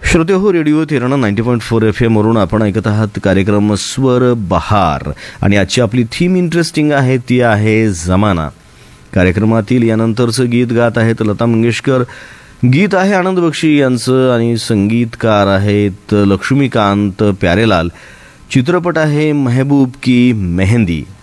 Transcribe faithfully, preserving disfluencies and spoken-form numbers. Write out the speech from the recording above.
श्रोते हो, radio Terna ninety point four F M वरून आपण ऐकत आहात कार्यक्रम स्वर बहार. आणि आजची आपली थीम इंटरेस्टिंग आहे, ती आहे जमाना. कार्यक्रमातील यानंतरचं गीत गात आहेत लता मंगेशकर. गीत आहे आनंद बक्षी यांचं आणि संगीतकार आहेत लक्ष्मीकांत प्यारेलाल. चित्रपट आहे महबूब की मेहंदी.